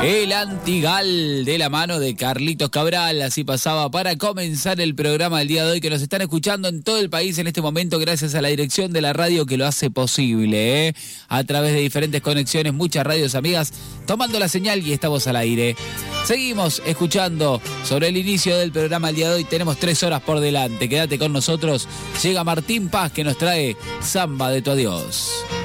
El Antigal de la mano de Carlitos Cabral, así pasaba para comenzar el programa del día de hoy, que nos están escuchando en todo el país en este momento gracias a la dirección de la radio que lo hace posible, a través de diferentes conexiones, muchas radios amigas tomando la señal y estamos al aire. Seguimos escuchando sobre el inicio del programa del día de hoy, tenemos 3 horas por delante, quédate con nosotros, llega Martín Paz que nos trae Samba de tu Adiós.